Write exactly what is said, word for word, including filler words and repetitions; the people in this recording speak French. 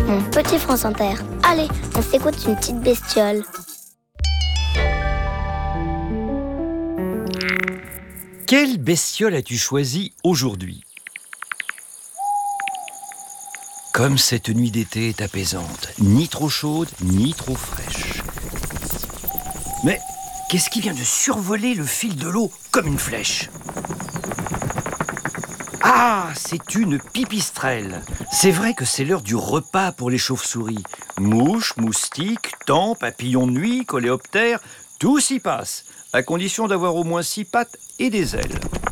Mon petit France Inter. Allez, on s'écoute une petite bestiole. Quelle bestiole as-tu choisi aujourd'hui? Comme cette nuit d'été est apaisante, ni trop chaude, ni trop fraîche. Mais qu'est-ce qui vient de survoler le fil de l'eau comme une flèche? Ah, c'est une pipistrelle. C'est vrai que c'est l'heure du repas pour les chauves-souris. Mouches, moustiques, tampes, papillons de nuit, coléoptères, tout s'y passe, à condition d'avoir au moins six pattes et des ailes.